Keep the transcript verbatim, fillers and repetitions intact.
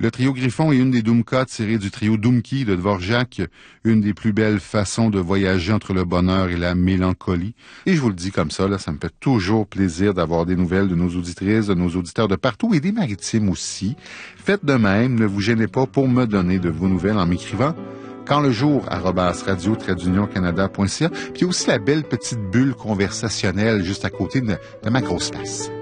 Le trio Griffon est une des Doumkas tirées du trio Doumki de Dvorak, une des plus belles façons de voyager entre le bonheur et la mélancolie. Et je vous le dis comme ça, là, ça me fait toujours plaisir d'avoir des nouvelles de nos auditrices, de nos auditeurs de partout et des maritimes aussi. Faites de même, ne vous gênez pas pour me donner de vos nouvelles en m'écrivant quand le jour, arobase radio trait d'union canada point c a. Puis il y a aussi la belle petite bulle conversationnelle juste à côté de, de ma grosse face.